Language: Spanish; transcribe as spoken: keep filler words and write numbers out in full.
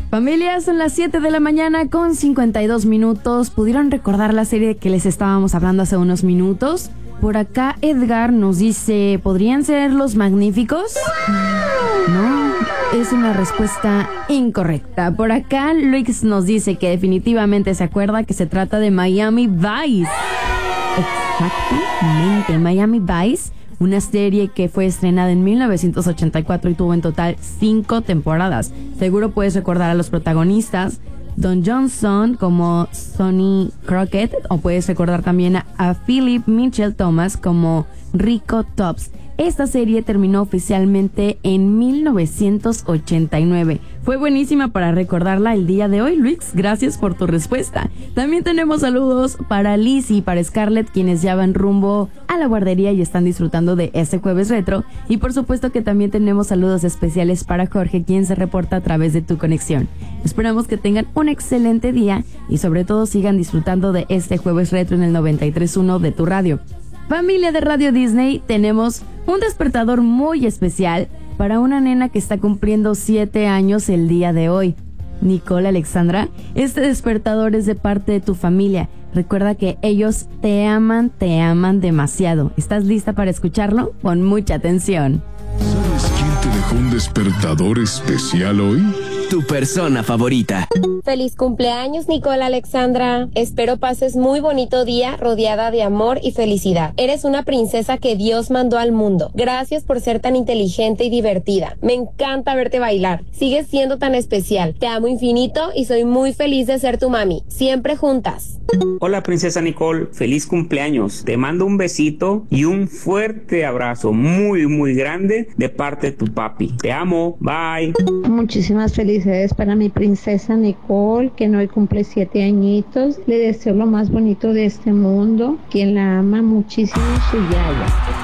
Familia, son las siete de la mañana con cincuenta y dos minutos. ¿Pudieron recordar la serie que les estábamos hablando hace unos minutos? Por acá Edgar nos dice, ¿podrían ser Los Magníficos? No, es una respuesta incorrecta. Por acá Luis nos dice que definitivamente se acuerda que se trata de Miami Vice. Exactamente, Miami Vice, una serie que fue estrenada en mil novecientos ochenta y cuatro y tuvo en total cinco temporadas. Seguro puedes recordar a los protagonistas, Don Johnson como Sonny Crockett, o puedes recordar también a, a Philip Mitchell Thomas como Rico Tubbs. Esta serie terminó oficialmente en mil novecientos ochenta y nueve. Fue buenísima para recordarla el día de hoy, Luis. Gracias por tu respuesta. También tenemos saludos para Liz y para Scarlett, quienes ya van rumbo a la guardería y están disfrutando de este jueves retro. Y por supuesto que también tenemos saludos especiales para Jorge, quien se reporta a través de tu conexión. Esperamos que tengan un excelente día y sobre todo sigan disfrutando de este jueves retro en el noventa y tres punto uno de tu radio. Familia de Radio Disney, tenemos un despertador muy especial para una nena que está cumpliendo siete años el día de hoy. Nicole Alexandra, este despertador es de parte de tu familia. Recuerda que ellos te aman, te aman demasiado. ¿Estás lista para escucharlo? Pon mucha atención. ¿Sabes quién te dejó un despertador especial hoy? Tu persona favorita. Feliz cumpleaños, Nicole Alexandra. Espero pases muy bonito día rodeada de amor y felicidad. Eres una princesa que Dios mandó al mundo. Gracias por ser tan inteligente y divertida. Me encanta verte bailar. Sigues siendo tan especial. Te amo infinito y soy muy feliz de ser tu mami. Siempre juntas. Hola, princesa Nicole. Feliz cumpleaños. Te mando un besito y un fuerte abrazo muy, muy grande de parte de tu papi. Te amo. Bye. Muchísimas felicidades para mi princesa Nicole, que hoy cumple siete añitos. Le deseo lo más bonito de este mundo. Quien la ama muchísimo, su Yaya.